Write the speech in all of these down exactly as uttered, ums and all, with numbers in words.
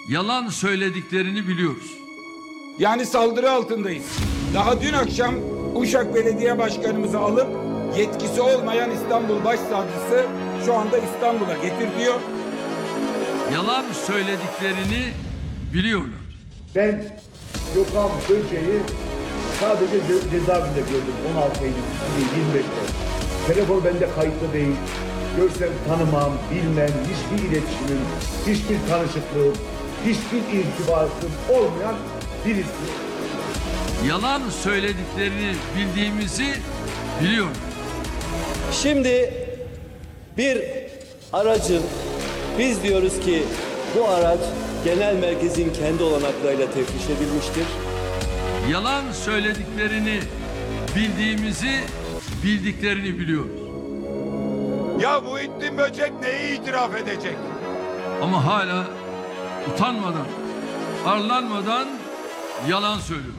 Yalan söylediklerini biliyoruz. Yani saldırı altındayız. Daha dün akşam Uşak Belediye Başkanımızı alıp yetkisi olmayan İstanbul Başsavcısı şu anda İstanbul'a getirtiyor. Yalan söylediklerini biliyorlar. Ben Gökhan Böceği sadece ce- cezaevinde gördüm on altı Eylül yirmi beşte. Telefon bende kayıtlı değil. Görsem tanımam, bilmem, hiçbir iletişimim, hiçbir tanışıklığım, hiçbir irtibatım olmayan birisi. Yalan söylediklerini bildiğimizi biliyorlar. Şimdi bir aracın, biz diyoruz ki bu araç genel merkezin kendi olanaklarıyla teftiş edilmiştir. Yalan söylediklerini bildiğimizi bildiklerini biliyoruz. Ya Muhittin Böcek neyi itiraf edecek? Ama hala utanmadan, arlanmadan yalan söylüyor.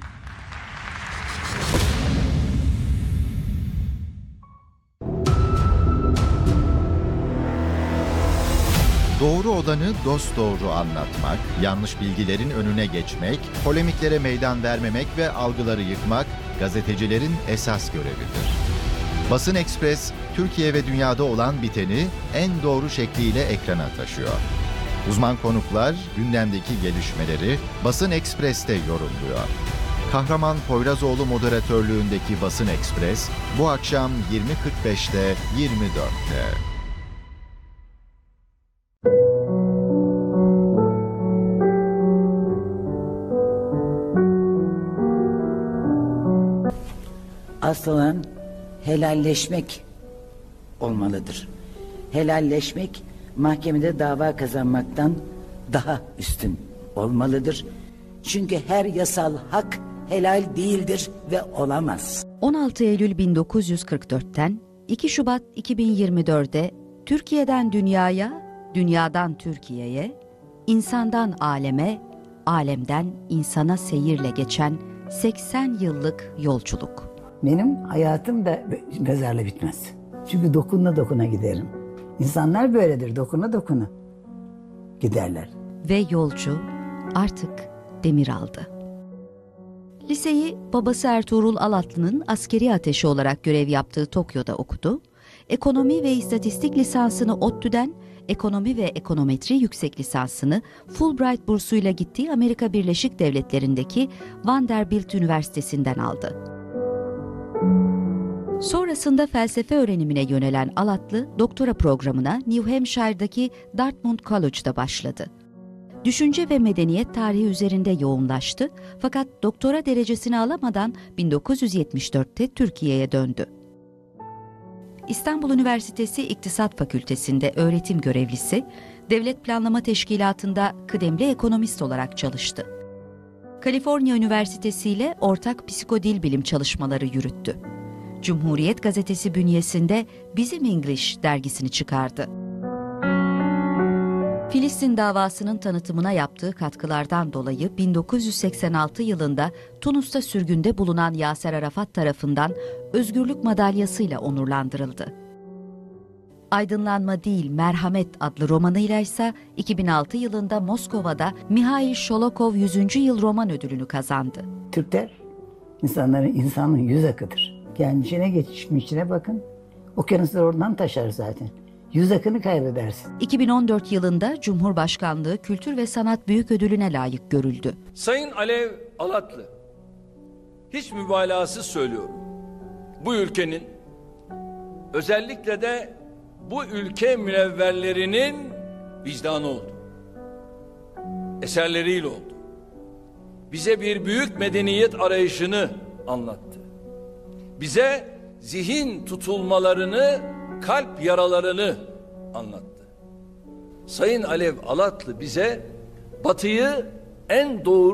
Doğru olanı dosdoğru anlatmak, yanlış bilgilerin önüne geçmek, polemiklere meydan vermemek ve algıları yıkmak gazetecilerin esas görevidir. Basın Ekspres, Türkiye ve dünyada olan biteni en doğru şekliyle ekrana taşıyor. Uzman konuklar gündemdeki gelişmeleri Basın Ekspres'te yorumluyor. Kahraman Poyrazoğlu moderatörlüğündeki Basın Ekspres bu akşam yirmi kırk beşte yirmi dörtte. Asıl olan helalleşmek olmalıdır. Helalleşmek mahkemede dava kazanmaktan daha üstün olmalıdır. Çünkü her yasal hak helal değildir ve olamaz. on altı Eylül bin dokuz yüz kırk dört'ten iki Şubat iki bin yirmi dört'e Türkiye'den dünyaya, dünyadan Türkiye'ye, insandan aleme, alemden insana seyirle geçen seksen yıllık yolculuk. Benim hayatım da mezarla bitmez. Çünkü dokuna dokuna giderim. İnsanlar böyledir, dokuna dokuna giderler. Ve yolcu artık demir aldı. Liseyi babası Ertuğrul Alatlı'nın askeri ateşi olarak görev yaptığı Tokyo'da okudu. Ekonomi ve istatistik lisansını ODTÜ'den, ekonomi ve ekonometri yüksek lisansını Fulbright bursuyla gittiği Amerika Birleşik Devletleri'ndeki Vanderbilt Üniversitesi'nden aldı. Sonrasında felsefe öğrenimine yönelen Alatlı, doktora programına New Hampshire'daki Dartmouth College'da başladı. Düşünce ve medeniyet tarihi üzerinde yoğunlaştı fakat doktora derecesini alamadan bin dokuz yüz yetmiş dört'te Türkiye'ye döndü. İstanbul Üniversitesi İktisat Fakültesi'nde öğretim görevlisi, Devlet Planlama Teşkilatı'nda kıdemli ekonomist olarak çalıştı. Kaliforniya Üniversitesi ile ortak psikodil bilim çalışmaları yürüttü. Cumhuriyet Gazetesi bünyesinde Bizim English dergisini çıkardı. Filistin davasının tanıtımına yaptığı katkılardan dolayı bin dokuz yüz seksen altı yılında Tunus'ta sürgünde bulunan Yaser Arafat tarafından Özgürlük Madalyası'yla onurlandırıldı. Aydınlanma Değil Merhamet adlı romanıyla ise iki bin altı yılında Moskova'da Mihail Şolokov yüzüncü yıl roman ödülünü kazandı. Türkler insanların insanın yüz akıdır. Gelmişine geçmişine bakın. Okyanuslar oradan taşar zaten. Yüz akını kaybedersin. iki bin on dört yılında Cumhurbaşkanlığı Kültür ve Sanat Büyük Ödülü'ne layık görüldü. Sayın Alev Alatlı, hiç mübalağasız söylüyorum. Bu ülkenin, özellikle de bu ülke münevverlerinin vicdanı oldu. Eserleriyle oldu. Bize bir büyük medeniyet arayışını anlattı. Bize zihin tutulmalarını, kalp yaralarını anlattı. Sayın Alev Alatlı bize Batı'yı en doğru